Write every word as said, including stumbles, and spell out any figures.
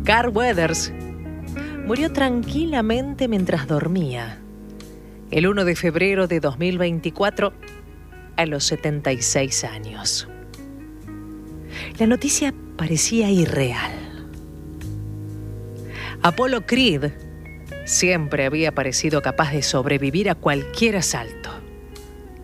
Carl Weathers murió tranquilamente mientras dormía, el primero de febrero de dos mil veinticuatro, a los setenta y seis años. La noticia parecía irreal. Apollo Creed siempre había parecido capaz de sobrevivir a cualquier asalto.